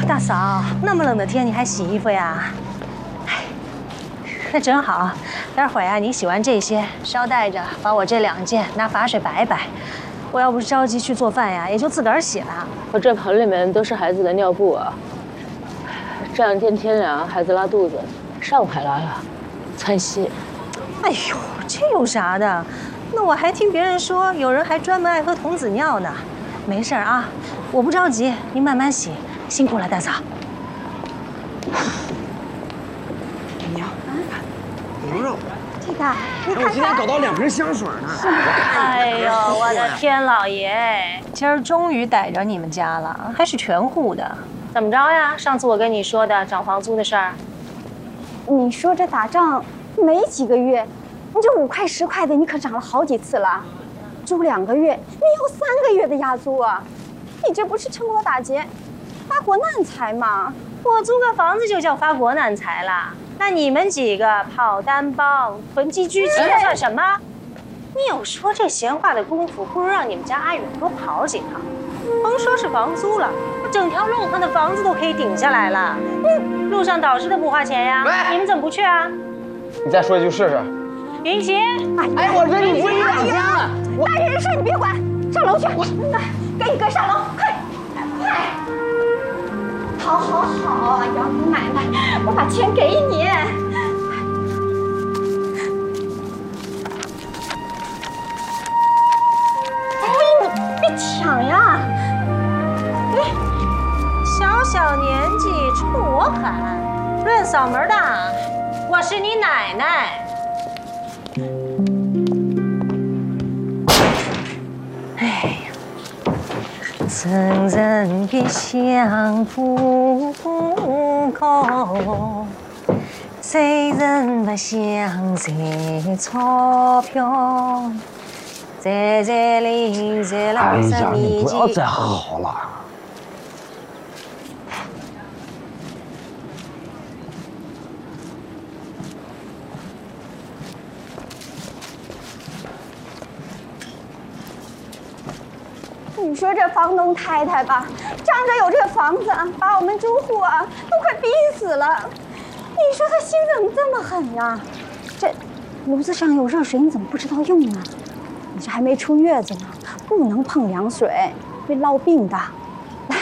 大嫂，那么冷的天你还洗衣服呀？哎，那真好。待会儿呀，你洗完这些，捎带着把我这2件拿法水摆一摆。我要不是着急去做饭呀，也就自个儿洗了。 我这盆里面都是孩子的尿布啊。这2天天凉，孩子拉肚子，上午还拉了，窜稀。 哎呦，这有啥的？那我还听别人说，有人还专门爱喝童子尿呢。没事啊，我不着急，你慢慢洗。辛苦了，大嫂。 娘，牛肉。 这个，你看我今天搞到2瓶香水呢。 哎呦，我的天老爷，今儿终于逮着你们家了，还是全户的。怎么着呀？上次我跟你说的涨房租的事儿， 你说这打仗没几个月，你这5块10块的，你可涨了好几次了。租2个月，你要3个月的押租啊！你这不是趁火打劫，发国难财吗？ 我租个房子就叫发国难财了？那你们几个跑单帮、囤积居奇，那算什么？你有说这闲话的功夫，不如让你们家阿远多跑几趟。甭说是房租了，我整条路上的房子都可以顶下来了。路上导师都不花钱呀，你们怎么不去啊？ 你再说一句试试。 云奇， 哎，我这你不是两家了？ 大人的事你别管，上楼去。赶紧跟上楼，快快！好好好，姚姑奶奶，我把钱给你。哎，你别抢呀！ 小小年纪冲我喊，论嗓门大，我是你奶奶。哎呀，曾人别相不够，谁人不想赚钞票？在这里，在老山你里不要再嚎了。 你说这房东太太吧，仗着有这房子，把我们住户啊都快逼死了。你说他心怎么这么狠呀？这炉子上有热水，你怎么不知道用呢？你这还没出月子呢，不能碰凉水，会落病的。来，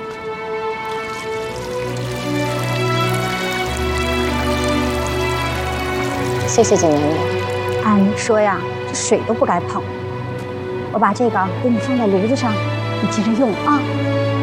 谢谢景年丽。 按理说呀，这水都不该碰。我把这个给你放在炉子上，你接着用啊。